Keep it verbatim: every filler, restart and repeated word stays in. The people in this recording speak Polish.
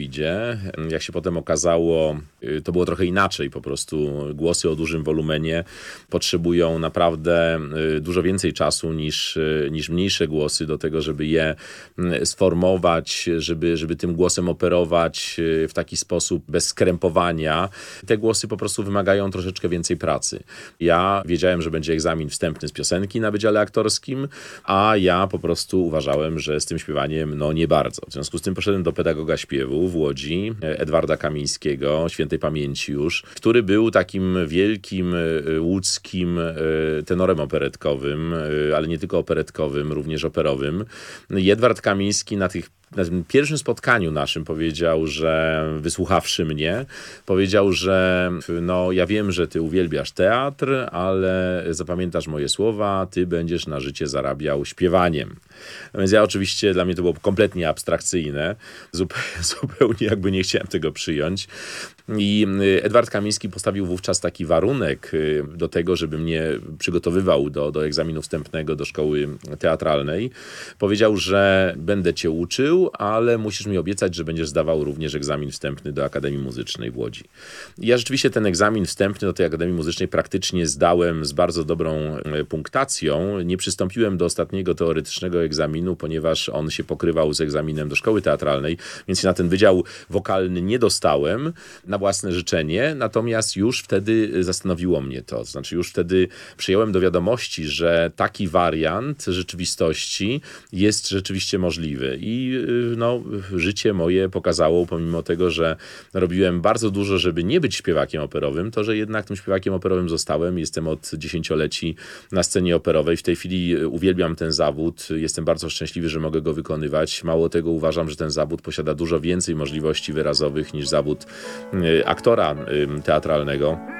Dawidzie. Jak się potem okazało, to było trochę inaczej po prostu. Głosy o dużym wolumenie potrzebują naprawdę dużo więcej czasu niż, niż mniejsze głosy do tego, żeby je sformować, żeby, żeby tym głosem operować w taki sposób bez skrępowania. Te głosy po prostu wymagają troszeczkę więcej pracy. Ja wiedziałem, że będzie egzamin wstępny z piosenki na wydziale aktorskim, a ja po prostu uważałem, że z tym śpiewaniem no nie bardzo. W związku z tym poszedłem do pedagoga śpiewu w Łodzi, Edwarda Kamińskiego, świętej pamięci już, który był takim wielkim łódzkim tenorem operetkowym, ale nie tylko operetkowym, również operowym. I Edward Kamiński na tych na tym pierwszym spotkaniu naszym powiedział, że wysłuchawszy mnie, powiedział, że no ja wiem, że ty uwielbiasz teatr, ale zapamiętasz moje słowa, ty będziesz na życie zarabiał śpiewaniem. Więc ja oczywiście, dla mnie to było kompletnie abstrakcyjne, zupełnie, zupełnie jakby nie chciałem tego przyjąć. I Edward Kamiński postawił wówczas taki warunek do tego, żeby mnie przygotowywał do, do egzaminu wstępnego do szkoły teatralnej. Powiedział, że będę cię uczył, ale musisz mi obiecać, że będziesz zdawał również egzamin wstępny do Akademii Muzycznej w Łodzi. I ja rzeczywiście ten egzamin wstępny do tej Akademii Muzycznej praktycznie zdałem z bardzo dobrą punktacją. Nie przystąpiłem do ostatniego teoretycznego egzaminu, ponieważ on się pokrywał z egzaminem do szkoły teatralnej, więc się na ten wydział wokalny nie dostałem na własne życzenie, natomiast już wtedy zastanowiło mnie to. Znaczy już wtedy przyjąłem do wiadomości, że taki wariant rzeczywistości jest rzeczywiście możliwy. I no, życie moje pokazało, pomimo tego, że robiłem bardzo dużo, żeby nie być śpiewakiem operowym, to, że jednak tym śpiewakiem operowym zostałem. Jestem od dziesięcioleci na scenie operowej. W tej chwili uwielbiam ten zawód. Jestem bardzo szczęśliwy, że mogę go wykonywać. Mało tego, uważam, że ten zawód posiada dużo więcej możliwości wyrazowych niż zawód aktora teatralnego.